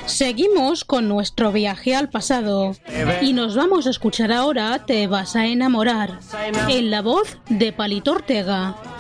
Seguimos con nuestro viaje al pasado y nos vamos a escuchar ahora Te vas a enamorar, en la voz de Palito Ortega.